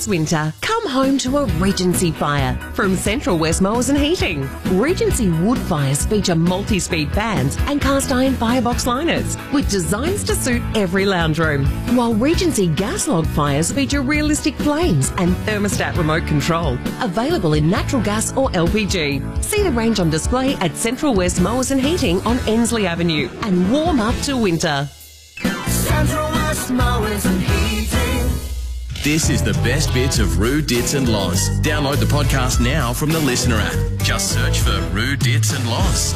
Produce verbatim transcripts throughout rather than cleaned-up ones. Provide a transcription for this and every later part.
This winter, come home to a Regency fire from Central West Mowers and Heating. Regency wood fires feature multi-speed fans and cast iron firebox liners with designs to suit every lounge room, while Regency gas log fires feature realistic flames and thermostat remote control. Available in natural gas or L P G. See the range on display at Central West Mowers and Heating on Ensley Avenue and warm up to winter. Central West Mowers and Heating. This is the best bits of Roo, Dits and Loz. Download the podcast now from the Listener app. Just search for Roo, Dits and Loz.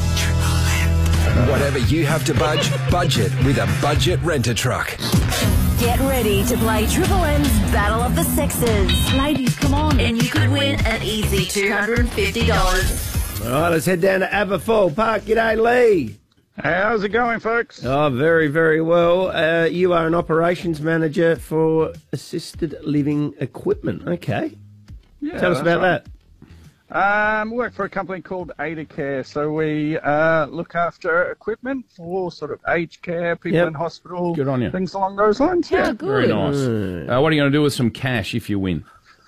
Whatever you have to budge, budget with a budget rent-a-truck. Get ready to play Triple M's Battle of the Sexes. Ladies, come on, and you could win an easy two hundred fifty dollars. All right, let's head down to Aberfoyle Park. G'day, Lee. How's it going, folks? Oh, very, very well. Uh, you are an operations manager for assisted living equipment. Okay. Yeah, Tell us about right. that. Um, work for a company called Ada Care. So we uh, look after equipment for sort of aged care, people Yep. in hospital, Good on you. things along those lines. Yeah, Yeah. good. Very nice. Uh, what are you going to do with some cash if you win?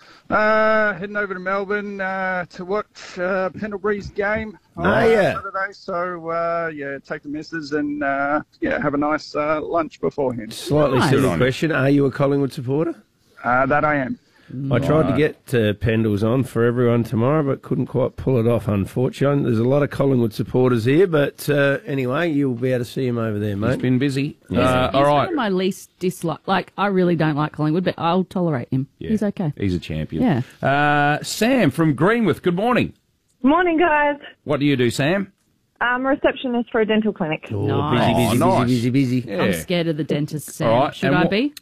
Uh, heading over to Melbourne uh, to watch uh, Pendlebury's game on Oh, yeah. Saturday. So, uh, yeah, take the missus and, uh, yeah, have a nice uh, lunch beforehand. Slightly Nice. Good silly on you. question. Are you a Collingwood supporter? Uh, that I am. I tried to get uh, Pendles on for everyone tomorrow, but couldn't quite pull it off, unfortunately. There's a lot of Collingwood supporters here, but uh, anyway, you'll be able to see him over there, He's mate. been busy. He's, Uh, he's all one right. of my least dislike. Like, I really don't like Collingwood, but I'll tolerate him. Yeah. He's okay. He's a champion. Yeah. Uh, Sam from Greenwith, good morning. Morning, guys. What do you do, Sam? I'm a receptionist for a dental clinic. Oh, Nice. busy, busy, nice. busy, busy, busy. Yeah. I'm scared of the dentist, Sam. All right, Should and I what- be?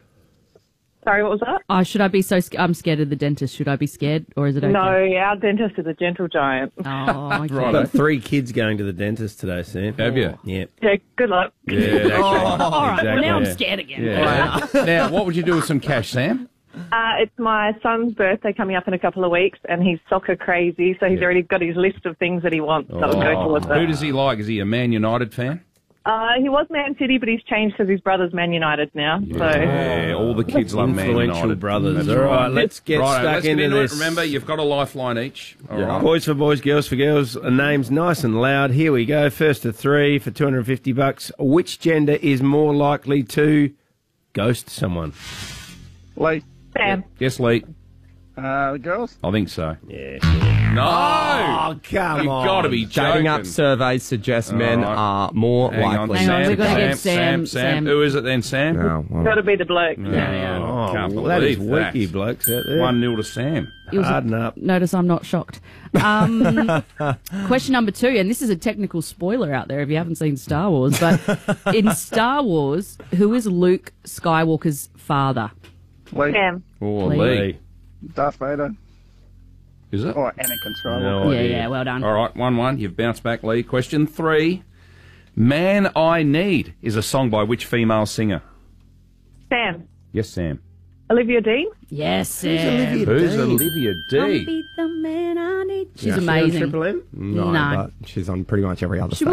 Sorry, what was that? Oh, should I be so scared? I'm scared of the dentist. Should I be scared, or is it okay? No, our dentist is a gentle giant. Oh, okay. Right. Got three kids going to the dentist today, Sam. Have you? Yeah. Yeah, good luck. Yeah, that's right. All right. Well, now I'm Yeah. scared again. Yeah. Now, what would you do with some cash, Sam? Uh, it's my son's birthday coming up in a couple of weeks, and he's soccer crazy, so he's Yeah. already got his list of things that he wants. So I'll go towards Who that. does he like? Is he a Man United fan? Uh, he was Man City, but he's changed because his brother's Man United now. So Yeah, all the kids love Man Influential United. brothers. That's All right, let's get Righto, stuck let's get into, into this. it. Remember, you've got a lifeline each. All right. Boys for boys, girls for girls. A name's nice and loud. Here we go. First to three for two hundred fifty bucks. Which gender is more likely to ghost someone? Lee, Sam. Yes, Lee. uh, the girls? I think so. Yeah. No! Oh, come You've on. got to be joking. Dating app surveys suggest men right. are more Hang on, likely. Hang on, Sam, we've got to Sam, get Sam, Sam. Who is it then, Sam? No, well, Got to be the bloke. No, Oh, can't well, that is believe that. weaky blokes out there. One nil to Sam. It was a- Harden up. Notice I'm not shocked. Um, question number two, and this is a technical spoiler out there if you haven't seen Star Wars, but in Star Wars, who is Luke Skywalker's father? Lee, Sam. Oh, Lee. Lee. Darth Vader, Is it? or Anakin Skywalker. No yeah, idea. yeah, well done. All right, one one. You've bounced back, Lee. Question three. Man I Need is a song by which female singer? Sam. Yes, Sam. Olivia Dean. Yes, Sam. Who's Olivia Come D? be the man I need. She's She on amazing. Triple M? no, No. but she's on pretty much every other She station.